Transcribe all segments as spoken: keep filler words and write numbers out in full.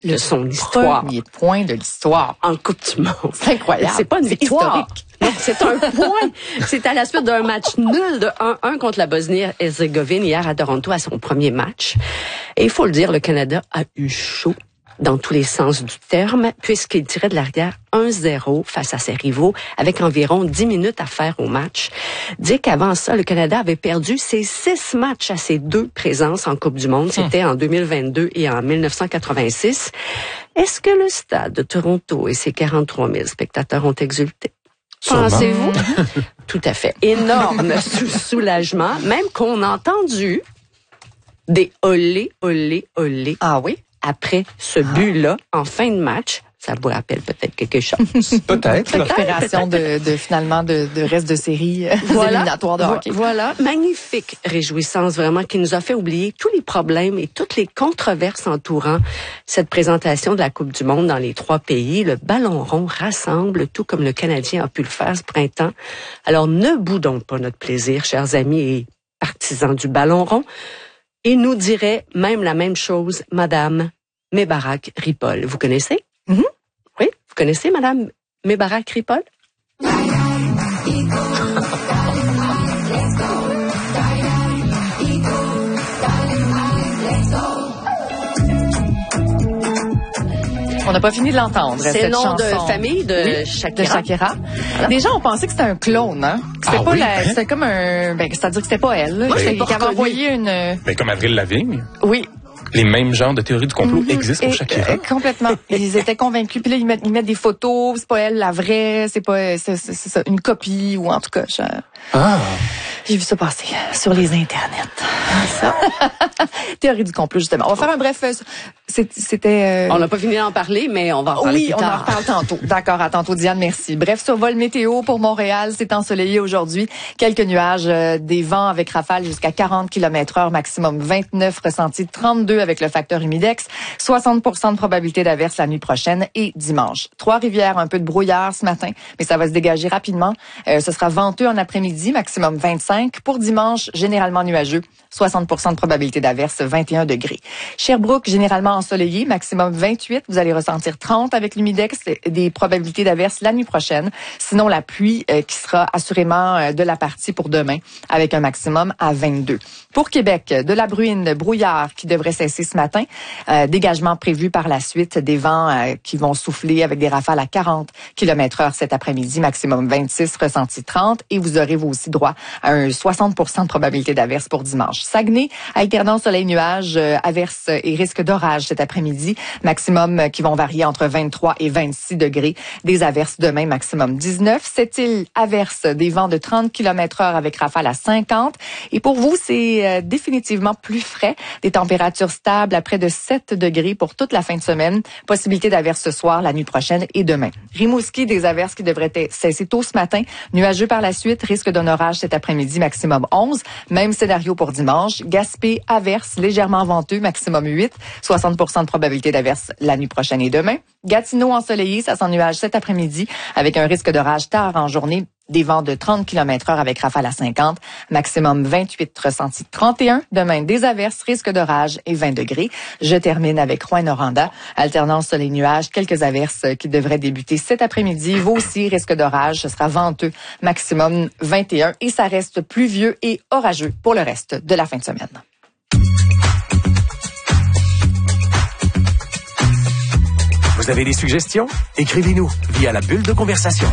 de son histoire. Premier point de l'histoire. En Coupe du Monde. C'est incroyable. C'est pas une victoire. Historique. Non, c'est un point. C'est à la suite d'un match nul de un un contre la Bosnie-Herzégovine hier à Toronto à son premier match. Et il faut le dire, le Canada a eu chaud dans tous les sens du terme, puisqu'il tirait de l'arrière un zéro face à ses rivaux, avec environ dix minutes à faire au match. Dit qu'avant ça, le Canada avait perdu ses six matchs à ses deux présences en Coupe du Monde. C'était en deux mille vingt-deux et en dix-neuf cent quatre-vingt-six. Est-ce que le stade de Toronto et ses quarante-trois mille spectateurs ont exulté? Pensez-vous? Tout à fait. Énorme soulagement, même qu'on a entendu des olé, olé, olé. Ah oui? Après ce but-là, en fin de match, ça vous rappelle peut-être quelque chose. Peut-être. Récupération de, de finalement de, de reste de série voilà, éliminatoires de hockey. Voilà, magnifique réjouissance vraiment qui nous a fait oublier tous les problèmes et toutes les controverses entourant cette présentation de la Coupe du Monde dans les trois pays. Le ballon rond rassemble, tout comme le Canadien a pu le faire ce printemps. Alors ne boudons pas notre plaisir, chers amis et partisans du ballon rond. Et nous dirait même la même chose, Madame Mébarak-Ripoll. Vous connaissez? Mm-hmm. Oui, vous connaissez Madame Mébarak-Ripoll? On n'a pas fini de l'entendre. C'est le nom chanson. de famille de oui, Shakira. De Shakira. Voilà. Les gens ont pensé que c'était un clone, hein? Que c'était Ah pas oui, la, hein? c'était comme un, ben, c'est-à-dire que c'était pas elle, là. Moi, je l'ai Qui pas avait reconnue. envoyé une, Mais comme Avril Lavigne, oui. les mêmes genres de théories du complot Mm-hmm. existent pour Et, Shakira. euh, complètement. Ils étaient convaincus. Puis là, ils mettent, ils mettent des photos. C'est pas elle, la vraie. C'est pas, c'est, c'est, c'est ça, une copie ou en tout cas, je, Ah. j'ai vu ça passer sur les internets. Ça. Théorie du complot, justement. On va faire un bref. euh, c'est- C'était. euh, On n'a pas fini d'en parler, mais on va en parler Oui, plus on en tard. reparle tantôt. D'accord, à tantôt, Diane, merci. Bref, survol météo pour Montréal, c'est ensoleillé aujourd'hui. Quelques nuages, euh, des vents avec rafales jusqu'à quarante kilomètres heure, maximum vingt-neuf, ressenti trente-deux avec le facteur humidex, soixante pour cent de probabilité d'averse la nuit prochaine et dimanche. Trois-Rivières, un peu de brouillard ce matin, mais ça va se dégager rapidement. Euh, ce sera venteux en après-midi, maximum vingt-cinq. Pour dimanche, généralement nuageux, soixante pour cent de probabilité d'averse, vingt et un degrés. Sherbrooke, généralement ensoleillé, maximum vingt-huit. Vous allez ressentir trente avec l'humidex, des probabilités d'averse la nuit prochaine. Sinon, la pluie euh, qui sera assurément euh, de la partie pour demain, avec un maximum à vingt-deux. Pour Québec, de la bruine, brouillard qui devrait cesser ce matin. Euh, dégagement prévu par la suite, des vents euh, qui vont souffler avec des rafales à quarante kilomètres heure cet après-midi, maximum vingt-six, ressenti trente. Et vous aurez vous aussi droit à un soixante pour cent de probabilité d'averse pour dimanche. Saguenay, alternance soleil-nuage, euh, averse et risque d'orage cet après-midi, maximum euh, qui vont varier entre vingt-trois et vingt-six degrés. Des averses demain, maximum dix-neuf. Sept-Îles, averse, des vents de trente kilomètres heure avec rafale à cinquante. Et pour vous, c'est euh, définitivement plus frais. Des températures stables à près de sept degrés pour toute la fin de semaine. Possibilité d'averse ce soir, la nuit prochaine et demain. Rimouski, des averses qui devraient être cesser tôt ce matin. Nuageux par la suite, risque d'un orage cet après-midi, maximum onze. Même scénario pour dimanche. Gaspé, averse, légèrement venteux, maximum huit. soixante pour cent de probabilité d'averse la nuit prochaine et demain. Gatineau ensoleillé, ça s'ennuage cet après-midi avec un risque d'orage tard en journée. Des vents de trente kilomètres heure avec rafale à cinquante, maximum vingt-huit, ressenti trente et un. Demain, des averses, risque d'orage et vingt degrés. Je termine avec Rouyn-Noranda. Alternance soleil-nuage, quelques averses qui devraient débuter cet après-midi. Vous aussi, risque d'orage, ce sera venteux, maximum vingt et un. Et ça reste pluvieux et orageux pour le reste de la fin de semaine. Vous avez des suggestions? Écrivez-nous via la bulle de conversation.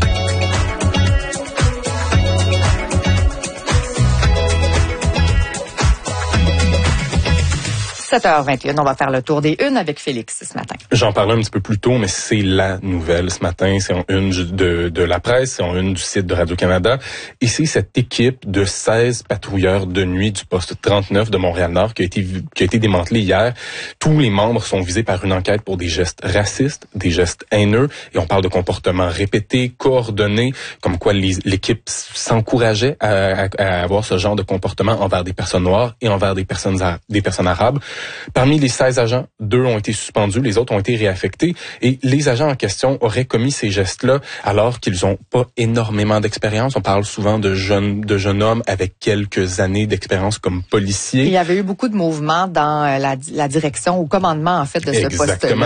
sept heures vingt et un, on va faire le tour des unes avec Félix ce matin. J'en parlais un petit peu plus tôt, mais c'est la nouvelle ce matin. C'est en une de, de la presse, c'est en une du site de Radio-Canada. Et c'est cette équipe de seize patrouilleurs de nuit du poste trente-neuf de Montréal-Nord qui a été, qui a été démantelée hier. Tous les membres sont visés par une enquête pour des gestes racistes, des gestes haineux. Et on parle de comportements répétés, coordonnés, comme quoi les, l'équipe s'encourageait à, à, à avoir ce genre de comportement envers des personnes noires et envers des personnes, des personnes arabes. Parmi les seize agents, deux ont été suspendus, les autres ont été réaffectés. Et les agents en question auraient commis ces gestes-là alors qu'ils n'ont pas énormément d'expérience. On parle souvent de jeunes, de jeunes hommes avec quelques années d'expérience comme policiers. Il y avait eu beaucoup de mouvements dans la, la direction, au commandement en fait de ce Exactement. poste-là.